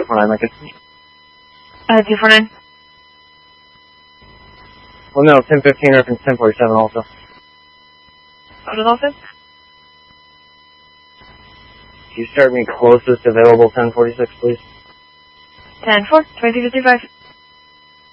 249, Lincoln. 249. Well, no, 1015 reference 1047 also. What was also? Can you start me closest available 1046, please? 10-4, 2055.